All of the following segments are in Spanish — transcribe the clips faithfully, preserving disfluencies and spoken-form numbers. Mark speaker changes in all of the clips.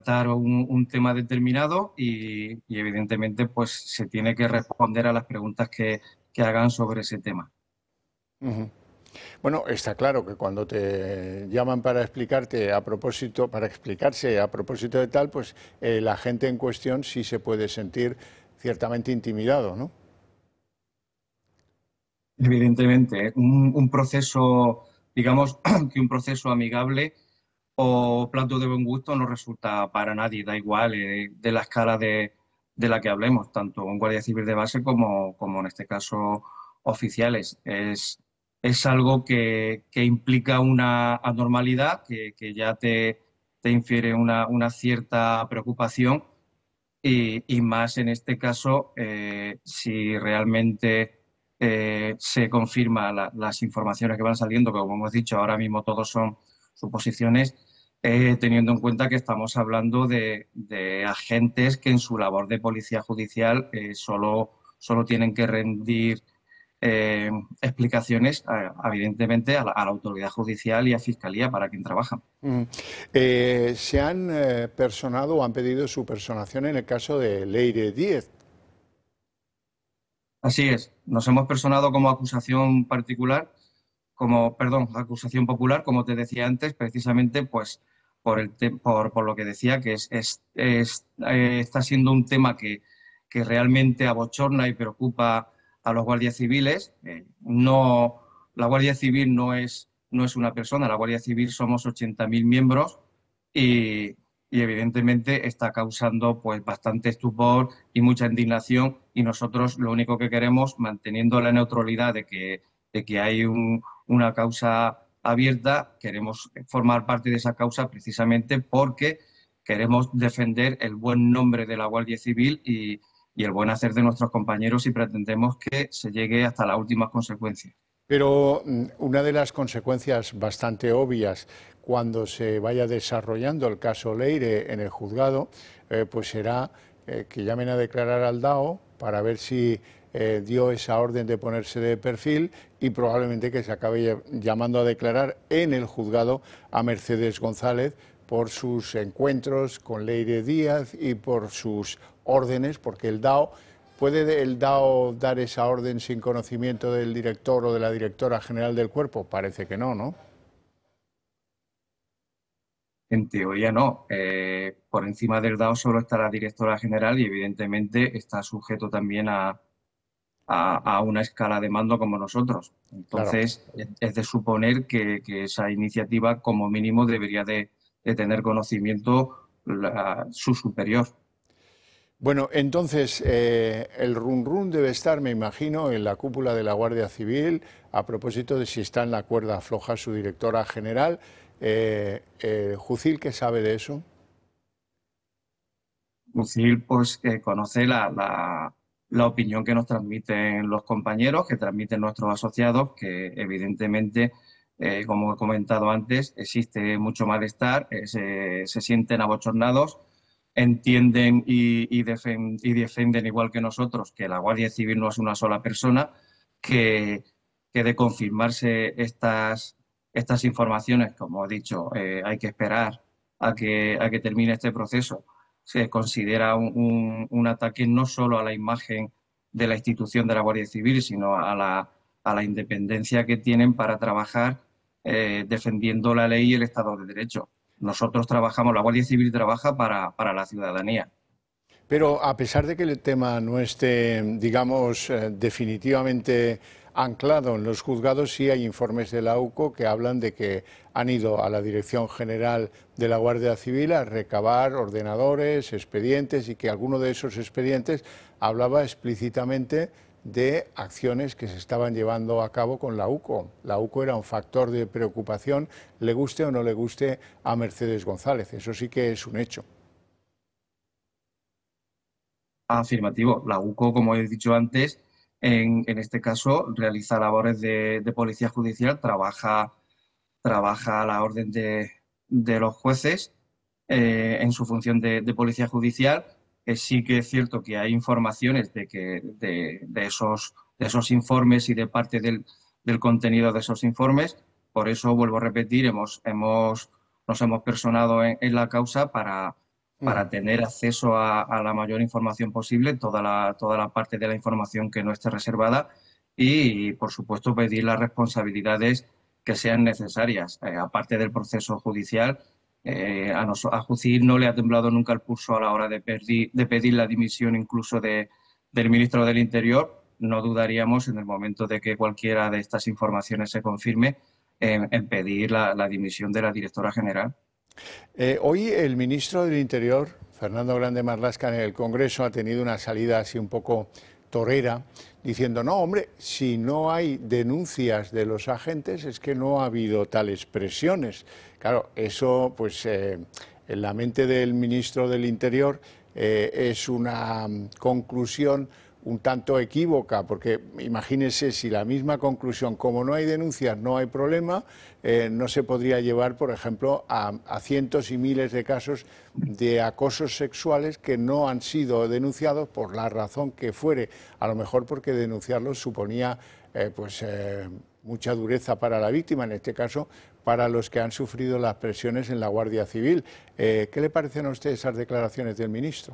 Speaker 1: tratar un, un tema determinado y, y evidentemente pues se tiene que responder a las preguntas que, que hagan sobre ese tema.
Speaker 2: Ujú. Bueno, está claro que cuando te llaman para explicarte a propósito, para explicarse a propósito de tal, pues eh, la gente en cuestión sí se puede sentir ciertamente intimidado, ¿no?
Speaker 1: Evidentemente, un, un proceso, digamos que un proceso amigable o plato de buen gusto no resulta para nadie, da igual eh, de la escala de, de la que hablemos, tanto un guardia civil de base como, como en este caso oficiales. Es, es algo que, que implica una anormalidad, que, que ya te, te infiere una, una cierta preocupación y, y más en este caso, eh, si realmente eh, se confirma la- las informaciones que van saliendo, que como hemos dicho, ahora mismo todos son suposiciones, eh, teniendo en cuenta que estamos hablando de, de agentes que en su labor de policía judicial eh, solo, solo tienen que rendir eh, explicaciones, a- evidentemente, a la, a la autoridad judicial y a Fiscalía para quien trabaja.
Speaker 2: Ujú. Eh, se han eh, personado o han pedido su personación en el caso de Leire Díez.
Speaker 1: Así es, nos hemos personado como acusación particular, como, perdón, acusación popular, como te decía antes, precisamente pues por, el te- por, por lo que decía, que es, es- es, eh, está siendo un tema que, que realmente abochorna y preocupa a los guardias civiles. Eh, no, la Guardia Civil no es, no es una persona, la Guardia Civil somos ochenta mil miembros y, y evidentemente está causando pues bastante estupor y mucha indignación y nosotros lo único que queremos, manteniendo la neutralidad de que, de que hay un una causa abierta, queremos formar parte de esa causa precisamente porque queremos defender el buen nombre de la Guardia Civil y, y el buen hacer de nuestros compañeros y pretendemos que se llegue hasta las últimas consecuencias.
Speaker 2: Pero mm, una de las consecuencias bastante obvias cuando se vaya desarrollando el caso Leire en el juzgado, eh, pues será eh, que llamen a declarar al D A O para ver si eh, dio esa orden de ponerse de perfil y probablemente que se acabe llamando a declarar en el juzgado a Mercedes González por sus encuentros con Leire Díaz y por sus órdenes, porque el D A O ¿puede el D A O dar esa orden sin conocimiento del director o de la directora general del cuerpo? Parece que no, ¿no?
Speaker 1: En teoría no. Eh, por encima del D A O solo está la directora general y evidentemente está sujeto también a, a, a una escala de mando como nosotros.
Speaker 2: Claro.
Speaker 1: Entonces, es es de suponer que, que esa iniciativa como mínimo debería de, de tener conocimiento la- su superior.
Speaker 2: Bueno, entonces eh, el run run debe estar, me imagino, en la cúpula de la Guardia Civil, a propósito de si está en la cuerda floja su directora general. Eh, eh, Jucil, ¿qué sabe de eso?
Speaker 1: Lucir, pues, que conoce la, la, la opinión que nos transmiten los compañeros, que transmiten nuestros asociados, que evidentemente, eh, como he comentado antes, existe mucho malestar, eh, se, se sienten abochornados, entienden y, y, defen- y defienden igual que nosotros que la Guardia Civil no es una sola persona, que, que de confirmarse estas, estas informaciones, como he dicho, eh, hay que esperar a que, a que termine este proceso se considera un, un- un ataque no solo a la imagen de la institución de la Guardia Civil, sino a la, a la independencia que tienen para trabajar eh, defendiendo la ley y el Estado de Derecho. Nosotros trabajamos, la Guardia Civil trabaja para, para la ciudadanía.
Speaker 2: Pero a pesar de que el tema no esté, digamos, eh, definitivamente anclado en los juzgados, sí hay informes de la U C O que hablan de que han ido a la Dirección General de la Guardia Civil a recabar ordenadores, expedientes y que alguno de esos expedientes hablaba explícitamente de acciones que se estaban llevando a cabo con la U C O. La U C O era un factor de preocupación, le guste o no le guste a Mercedes González. Eso sí que es un hecho.
Speaker 1: Afirmativo. La U C O, como he dicho antes, en, en este caso realiza labores de, de policía judicial, trabaja, trabaja a la orden de, de los jueces eh, en su función de, de policía judicial. Eh, sí que es cierto que hay informaciones de que de, de esos, de esos informes y de parte del, del contenido de esos informes. Por eso, vuelvo a repetir, hemos, hemos, nos hemos personado en, en la causa para para tener acceso a, a la mayor información posible, toda la, toda la parte de la información que no esté reservada y, por supuesto, pedir las responsabilidades que sean necesarias. Eh, aparte del proceso judicial, eh, a, nos, a Jucil no le ha temblado nunca el pulso a la hora de, perdi, de pedir la dimisión incluso de, del ministro del Interior. No dudaríamos en el momento de que cualquiera de estas informaciones se confirme en, en pedir la, la dimisión de la directora general.
Speaker 2: Eh, hoy el ministro del Interior, Fernando Grande Marlaska, en el Congreso ha tenido una salida así un poco torera, diciendo, no, hombre, si no hay denuncias de los agentes es que no ha habido tales presiones. Claro, eso, pues, eh, en la mente del ministro del Interior eh, es una conclusión un tanto equívoca, porque imagínese si la misma conclusión, como no hay denuncias, no hay problema, eh, no se podría llevar, por ejemplo, a, a cientos y miles de casos de acosos sexuales que no han sido denunciados por la razón que fuere, a lo mejor porque denunciarlos suponía eh, pues, eh, mucha dureza para la víctima, en este caso para los que han sufrido las presiones en la Guardia Civil. Eh, ¿Qué le parecen a usted esas declaraciones del ministro?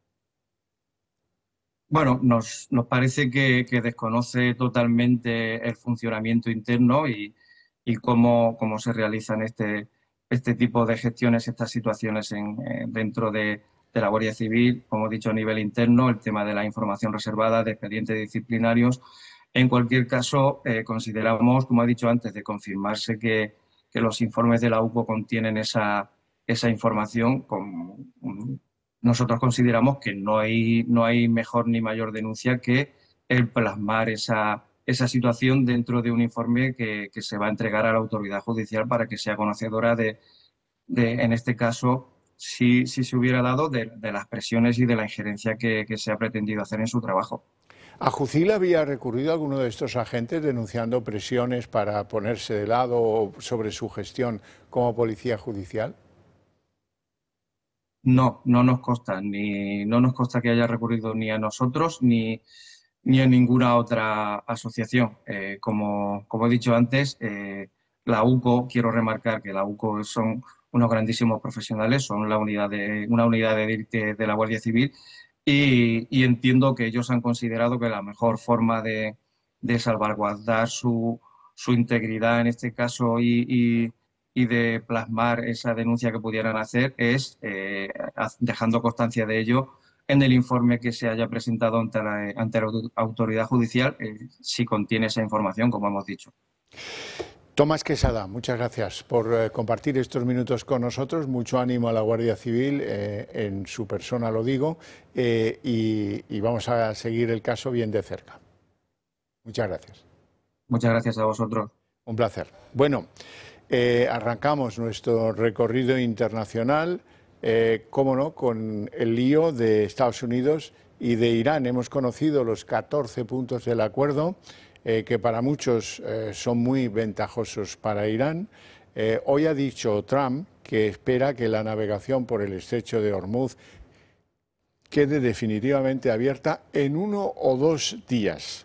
Speaker 1: Bueno, nos, nos parece que, que desconoce totalmente el funcionamiento interno y, y cómo, cómo se realizan este, este tipo de gestiones, estas situaciones en, eh, dentro de, de la Guardia Civil, como he dicho, a nivel interno, el tema de la información reservada, de expedientes disciplinarios. En cualquier caso, eh, consideramos, como he dicho antes, de confirmarse que, que los informes de la U C O contienen esa, esa información con, nosotros consideramos que no hay, no hay mejor ni mayor denuncia que el plasmar esa, esa situación dentro de un informe que, que se va a entregar a la autoridad judicial para que sea conocedora de, de en este caso, si, si se hubiera dado, de, de las presiones y de la injerencia que, que se ha pretendido hacer en su trabajo.
Speaker 2: ¿A Jucil había recurrido a alguno de estos agentes denunciando presiones para ponerse de lado sobre su gestión como policía judicial?
Speaker 1: No, no nos consta, ni no nos consta que haya recurrido ni a nosotros ni, ni a ninguna otra asociación. Eh, como, como he dicho antes, eh, la U C O, quiero remarcar que la U C O son unos grandísimos profesionales, son la unidad de, una unidad de élite de la Guardia Civil y, y entiendo que ellos han considerado que la mejor forma de, de salvaguardar su, su integridad en este caso y, y y de plasmar esa denuncia que pudieran hacer es eh, dejando constancia de ello en el informe que se haya presentado ante la, ante la autoridad judicial, eh, si contiene esa información, como hemos dicho.
Speaker 2: Tomás Quesada, muchas gracias por eh, compartir estos minutos con nosotros. Mucho ánimo a la Guardia Civil, eh, en su persona lo digo, eh, y, y vamos a seguir el caso bien de cerca. Muchas gracias.
Speaker 1: Muchas gracias a vosotros.
Speaker 2: Un placer. Bueno, Eh, arrancamos nuestro recorrido internacional, eh, cómo no, con el lío de Estados Unidos y de Irán. Hemos conocido los catorce puntos del acuerdo, eh, que para muchos eh, son muy ventajosos para Irán. Eh, hoy ha dicho Trump que espera que la navegación por el estrecho de Hormuz quede definitivamente abierta en uno o dos días.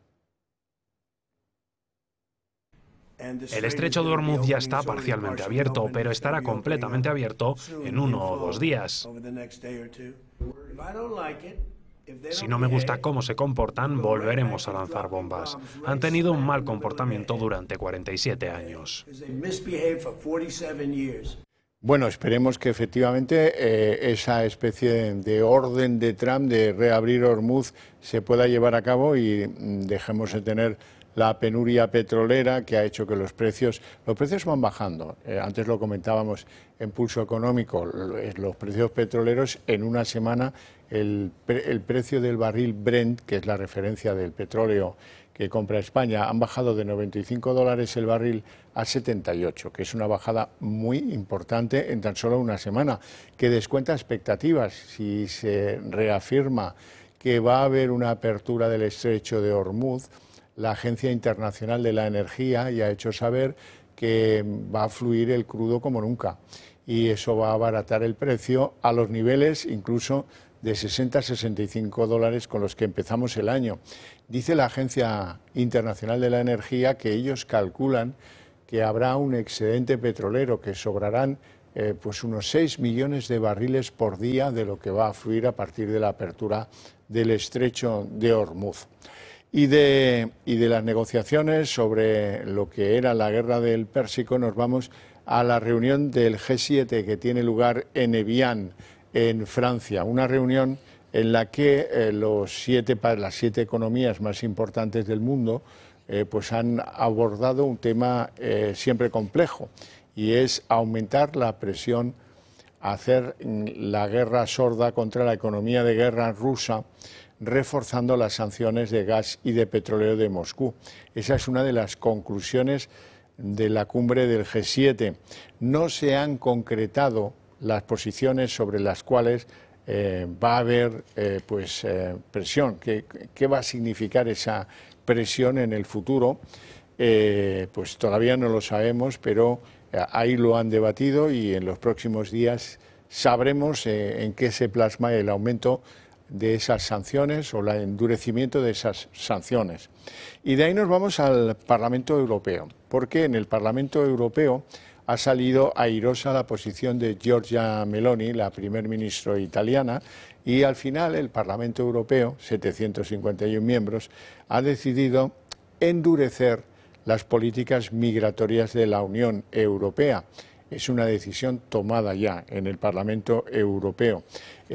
Speaker 3: El estrecho de Hormuz ya está parcialmente abierto, pero estará completamente abierto en uno o dos días. Si no me gusta cómo se comportan, volveremos a lanzar bombas. Han tenido un mal comportamiento durante cuarenta y siete años.
Speaker 2: Bueno, esperemos que efectivamente eh, esa especie de orden de Trump de reabrir Hormuz se pueda llevar a cabo y mm, dejemos de tener la penuria petrolera que ha hecho que los precios, los precios van bajando. Eh, antes lo comentábamos en Pulso Económico, los precios petroleros en una semana, el, el precio del barril Brent, que es la referencia del petróleo que compra España, han bajado de noventa y cinco dólares el barril a setenta y ocho, que es una bajada muy importante en tan solo una semana, que descuenta expectativas. Si se reafirma que va a haber una apertura del estrecho de Hormuz, la Agencia Internacional de la Energía ya ha hecho saber que va a fluir el crudo como nunca y eso va a abaratar el precio a los niveles incluso de sesenta a sesenta y cinco dólares con los que empezamos el año. Dice la Agencia Internacional de la Energía que ellos calculan que habrá un excedente petrolero, que sobrarán eh, pues unos seis millones de barriles por día de lo que va a fluir a partir de la apertura del estrecho de Hormuz. Y de, y de las negociaciones sobre lo que era la guerra del Pérsico nos vamos a la reunión del G siete que tiene lugar en Evian, en Francia, una reunión en la que eh, los siete, las siete economías más importantes del mundo eh, pues han abordado un tema eh, siempre complejo, y es aumentar la presión, hacer la guerra sorda contra la economía de guerra rusa, reforzando las sanciones de gas y de petróleo de Moscú. Esa es una de las conclusiones de la cumbre del G siete. No se han concretado las posiciones sobre las cuales eh, va a haber eh, pues, eh, presión. ¿Qué, ¿Qué va a significar esa presión en el futuro? Eh, pues todavía no lo sabemos, pero eh, ahí lo han debatido y en los próximos días sabremos eh, en qué se plasma el aumento de esas sanciones o el endurecimiento de esas sanciones. Y de ahí nos vamos al Parlamento Europeo, porque en el Parlamento Europeo ha salido airosa la posición de Giorgia Meloni, la primer ministro italiana, y al final el Parlamento Europeo, setecientos cincuenta y uno miembros, ha decidido endurecer las políticas migratorias de la Unión Europea. Es una decisión tomada ya en el Parlamento Europeo.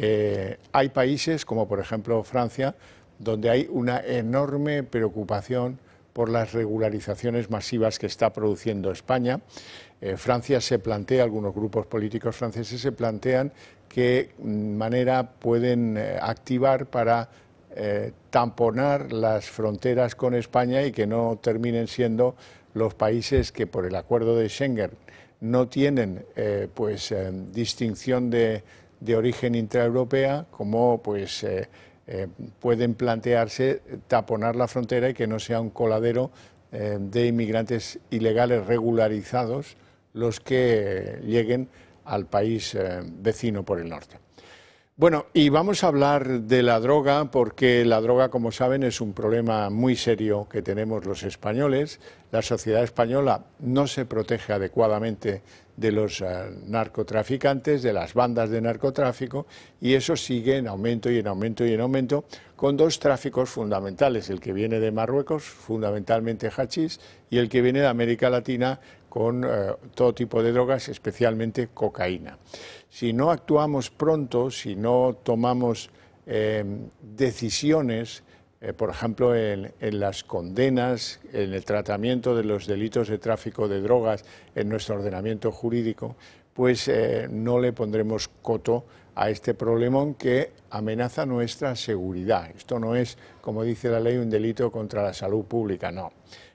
Speaker 2: Eh, hay países, como por ejemplo Francia, donde hay una enorme preocupación por las regularizaciones masivas que está produciendo España. Eh, Francia se plantea, algunos grupos políticos franceses se plantean qué manera pueden eh, activar para eh, tamponar las fronteras con España y que no terminen siendo los países que por el acuerdo de Schengen no tienen eh, pues eh, distinción de, de origen intraeuropea, como pues eh, eh, pueden plantearse taponar la frontera y que no sea un coladero eh, de inmigrantes ilegales regularizados los que lleguen al país eh, vecino por el norte. Bueno, y vamos a hablar de la droga, porque la droga, como saben, es un problema muy serio que tenemos los españoles. La sociedad española no se protege adecuadamente de los uh, narcotraficantes, de las bandas de narcotráfico, y eso sigue en aumento y en aumento y en aumento, con dos tráficos fundamentales, el que viene de Marruecos, fundamentalmente hachís, y el que viene de América Latina con uh, todo tipo de drogas, especialmente cocaína. Si no actuamos pronto, si no tomamos eh, decisiones, eh, por ejemplo, en, en las condenas, en el tratamiento de los delitos de tráfico de drogas en nuestro ordenamiento jurídico, pues eh, no le pondremos coto a este problemón que amenaza nuestra seguridad. Esto no es, como dice la ley, un delito contra la salud pública, no.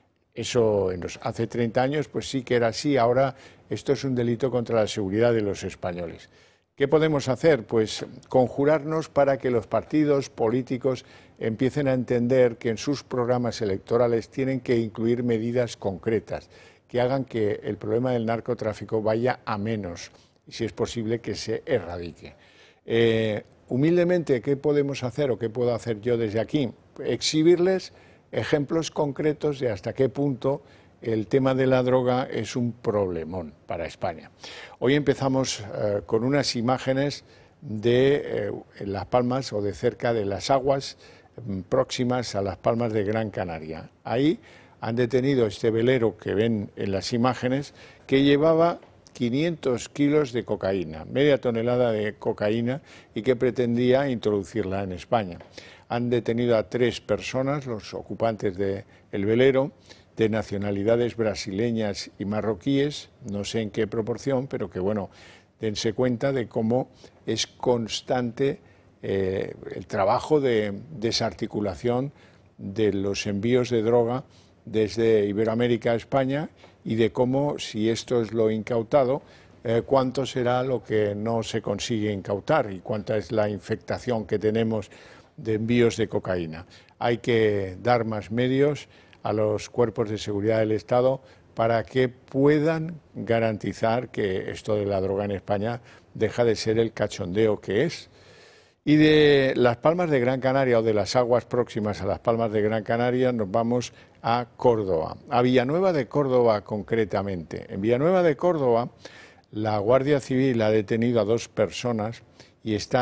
Speaker 2: Eso hace treinta años pues sí que era así, ahora esto es un delito contra la seguridad de los españoles. ¿Qué podemos hacer? Pues conjurarnos para que los partidos políticos empiecen a entender que en sus programas electorales tienen que incluir medidas concretas que hagan que el problema del narcotráfico vaya a menos y, si es posible, que se erradique. Eh, humildemente, ¿qué podemos hacer o qué puedo hacer yo desde aquí? Exhibirles ejemplos concretos de hasta qué punto el tema de la droga es un problemón para España. Hoy empezamos eh, con unas imágenes de eh, Las Palmas o de cerca de las aguas eh, próximas a Las Palmas de Gran Canaria. Ahí han detenido este velero que ven en las imágenes, que llevaba quinientos kilos de cocaína, media tonelada de cocaína, y que pretendía introducirla en España. Han detenido a tres personas, los ocupantes del velero, de nacionalidades brasileñas y marroquíes, no sé en qué proporción, pero que bueno, dense cuenta de cómo es constante eh, el trabajo de desarticulación de los envíos de droga desde Iberoamérica a España, y de cómo, si esto es lo incautado, eh, cuánto será lo que no se consigue incautar y cuánta es la infectación que tenemos de envíos de cocaína. Hay que dar más medios a los cuerpos de seguridad del Estado para que puedan garantizar que esto de la droga en España deja de ser el cachondeo que es. Y de Las Palmas de Gran Canaria, o de las aguas próximas a Las Palmas de Gran Canaria, nos vamos a Córdoba, a Villanueva de Córdoba concretamente. En Villanueva de Córdoba, La Guardia Civil ha detenido a dos personas y está